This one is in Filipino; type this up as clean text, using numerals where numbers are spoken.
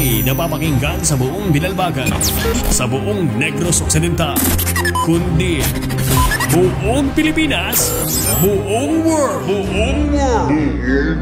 hindi napapakinggan sa buong Binalbagan, sa buong Negros Occidental, kundi buong Pilipinas, buong world.